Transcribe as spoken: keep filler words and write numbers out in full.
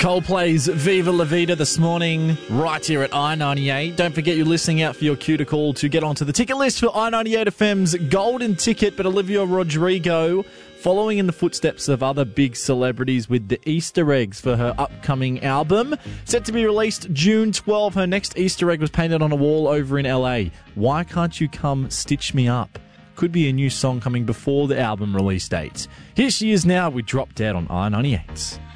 Coldplay's Viva La Vida this morning, right here at I ninety-eight. Don't forget you're listening out for your cue to call to get onto the ticket list for I ninety-eight F M's Golden Ticket. But Olivia Rodrigo, following in the footsteps of other big celebrities with the Easter eggs for her upcoming album. Set to be released June twelfth, her next Easter egg was painted on a wall over in L A. Why Can't You Come Stitch Me Up? Could be a new song coming before the album release date. Here she is now with Drop Dead on I ninety-eight.